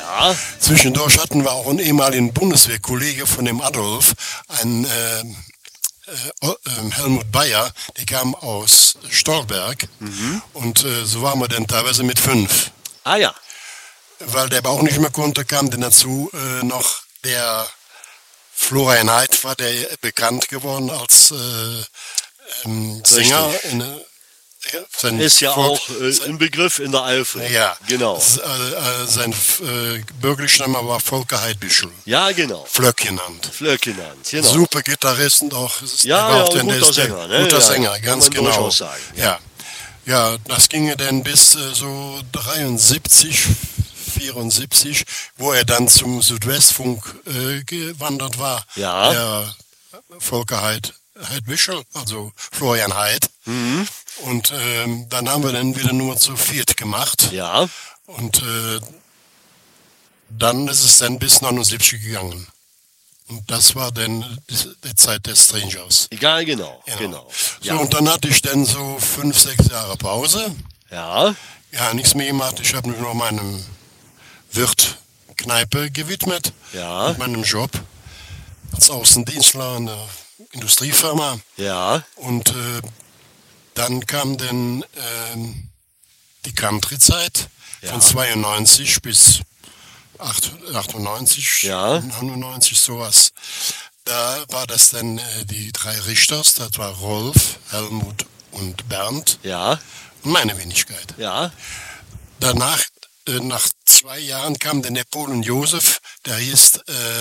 Ja. Zwischendurch hatten wir auch einen ehemaligen Bundeswehrkollege von dem Adolf, einen Helmut Bayer, der kam aus Stolberg. Und so waren wir dann teilweise mit 5. Ah ja. Weil der aber auch nicht mehr konnte, kam dann dazu noch der Florian Heid, war der bekannt geworden als Sänger. Ist ja auch ein Begriff in der Eifel. Ja, genau. Sein bürgerlicher Name war Volker Heidbischel. Ja, genau. Flöck genannt. Genau. Super Gitarrist und auch, guter Sänger. Ne? Guter Sänger, ganz genau. Sagen. Ja, das ging dann bis so 73, 74, wo er dann zum Südwestfunk gewandert war. Ja. Der Volker Heidbischel, also Florian Heid. Und dann haben wir dann wieder nur zu 4 gemacht. Ja. Und dann ist es dann bis 79 gegangen. Und das war dann die Zeit des Strangers. Egal, genau. So, und dann hatte ich dann so 5, 6 Jahre Pause. Ja. Ja, nichts mehr gemacht. Ich habe mich noch meinem Wirt-Kneipe gewidmet. Ja. Mit meinem Job als Außendienstler in der Industriefirma. Ja. Und dann kam dann die Country-Zeit von 92 bis 98, 99 sowas. Da war das dann die 3 Richters, das war Rolf, Helmut und Bernd. Ja. Und meine Wenigkeit. Ja. Danach, nach 2 Jahren kam dann der Polen Josef, der hieß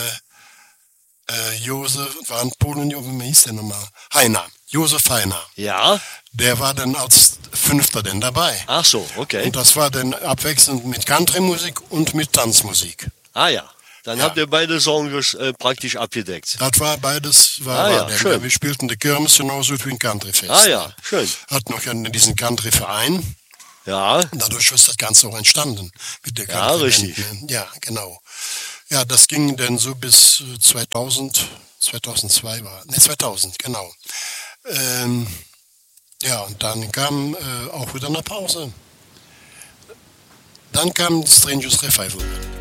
Josef, war ein Polen, wie hieß der nochmal? Heiner, Josef Heiner. Ja. Der war dann als 5. dann dabei. Ach so, okay. Und das war dann abwechselnd mit Country-Musik und mit Tanzmusik. Ah ja. Dann habt ihr beide Genres praktisch abgedeckt. Das war beides. Schön. Wir spielten die Kirmes genauso wie ein Country-Fest. Ah ja, schön. Hat noch diesen Country-Verein. Ja. Und dadurch ist das Ganze auch entstanden. Mit der ja, richtig. Ja, genau. Ja, das ging dann so bis 2000, 2002 war. Ne, 2000, genau. Ja, und dann kam auch wieder eine Pause. Dann kam Strangers Revival.